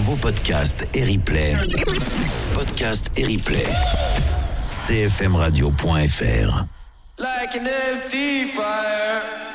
vos podcasts et replays. Podcasts et replays. cfmradio.fr. Like an empty fire.